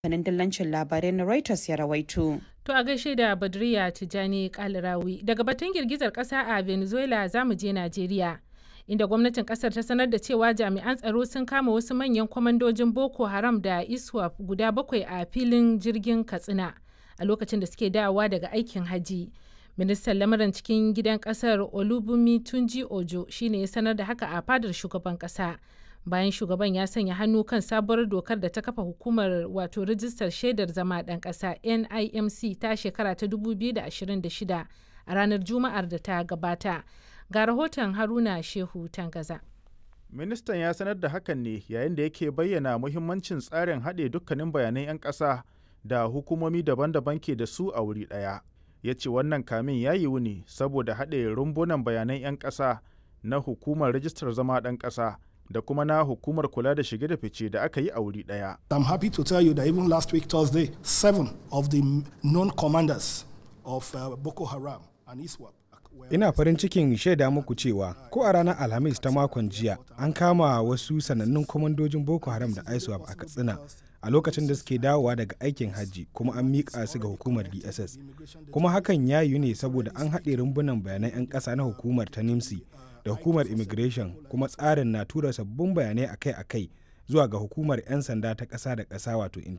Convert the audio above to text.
kamfanin dillancin labarai na Reuters ya rawaito. To a gaishe da Badriya Tijani Kalarawi. Daga batun girgizar ƙasa a Venezuela za mu je Najeriya, inda gwamnatin ƙasar ta sanar da cewa jami'an tsaro sun kama wasu manyan kwamandojin Boko Haram da ISWAP guda 7 a filin jirgin Katsina a lokacin da suke dawowa daga aikin haji. Ministan lamarin cikin gidan ƙasar Olubunmi Tunji Ojo shine ya sanar da haka a fadar shugaban ƙasa. Bayan shugaban ya sanya hannu kan sabuwar dokar da ta kafa hukumar wato rijistar shaidar zama ɗan ƙasa NIMC ta shekara ta 2026 a ranar Juma'ar da ta gabata. Ga rahoton Haruna Shehu Tangaza. Ministan ya sanar da hakan ne yayin da yake bayyana muhimmancin tsarin haɗe dukkanin bayanan 'yan ƙasa da hukumomi daban-daban ke da su a wuri ɗaya. Ya ce wannan kamin ya yiwu ne saboda haɗe rumbunan bayanan 'yan ƙasa na hukumar rijistar zama ɗan ƙasa da kuma na hukumar kula da shige da fice da aka yi a wuri daya. I'm happy to tell you that even last week Thursday, 7 of the known commanders of Boko Haram and ISWAP. Ina farin cikin shaida muku cewa ko a ranar Alhamis ta makon jiya an kama wasu sanannun kwamandojin Boko Haram da ISWAP a Katsina a lokacin da suke dawowa daga aikin hajji, kuma an miƙa su ga hukumar DSS. Kuma hakan ya yi ne saboda an haɗe rumbunan bayanan 'yan ƙasa na hukumar ta NIMSI da hukumar immigration, kuma tsarin na tura sabbin bayanai akai-akai zuwa ga hukumar 'yan sanda ta ƙasa da ƙasa wato